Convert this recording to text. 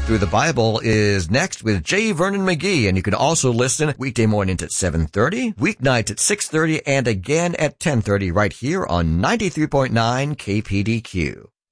Through the Bible is next with J. Vernon McGee, and you can also listen weekday mornings at 7:30, weeknights at 6:30, and again at 10:30 right here on 93.9 KPDQ.